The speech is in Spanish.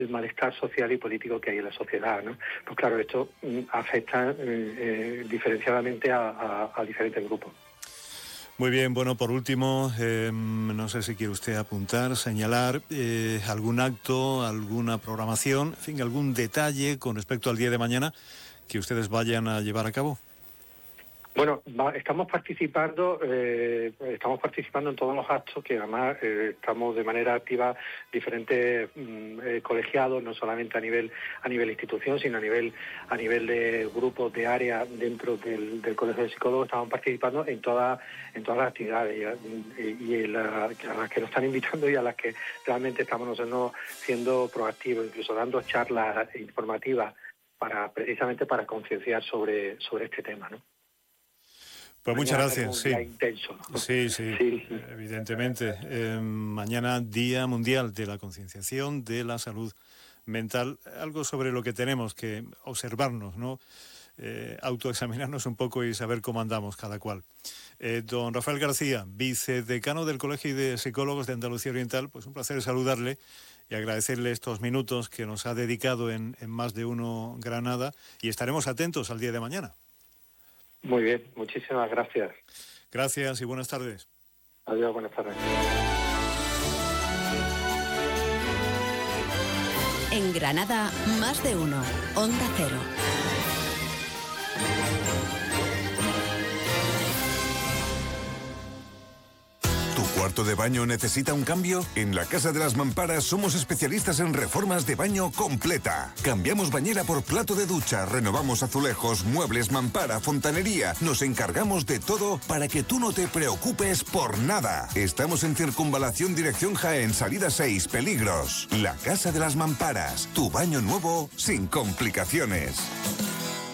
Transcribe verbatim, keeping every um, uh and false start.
el malestar social y político que hay en la sociedad, ¿no? Pues claro, esto mm, afecta eh, eh, diferenciadamente a, a, a diferentes grupos. Muy bien, bueno, por último, eh, no sé si quiere usted apuntar, señalar eh, algún acto, alguna programación, en fin, algún detalle con respecto al día de mañana que ustedes vayan a llevar a cabo. Bueno, va, estamos participando, eh, estamos participando en todos los actos que además eh, estamos de manera activa diferentes mm, eh, colegiados, no solamente a nivel a nivel institución, sino a nivel a nivel de grupos de área dentro del, del Colegio de Psicólogos. Estamos participando en todas en todas las actividades y, y, y la, a las que nos están invitando y a las que realmente estamos nosotros siendo proactivos, incluso dando charlas informativas para precisamente para concienciar sobre sobre este tema, ¿no? Pues muchas mañana gracias, sí. Intenso, ¿no? sí, sí, sí, evidentemente. Eh, mañana Día Mundial de la Concienciación de la Salud Mental, algo sobre lo que tenemos que observarnos, ¿no? Eh, autoexaminarnos un poco y saber cómo andamos cada cual. Eh, don Rafael García, vicedecano del Colegio de Psicólogos de Andalucía Oriental, pues un placer saludarle y agradecerle estos minutos que nos ha dedicado en, en Más de Uno Granada, y estaremos atentos al día de mañana. Muy bien, muchísimas gracias. Gracias y buenas tardes. Adiós, buenas tardes. En Granada, Más de Uno, Onda Cero. ¿Cuarto de baño necesita un cambio? En la Casa de las Mamparas somos especialistas en reformas de baño completa. Cambiamos bañera por plato de ducha, renovamos azulejos, muebles, mampara, fontanería. Nos encargamos de todo para que tú no te preocupes por nada. Estamos en Circunvalación Dirección Jaén, salida seis, Peligros. La Casa de las Mamparas, tu baño nuevo sin complicaciones.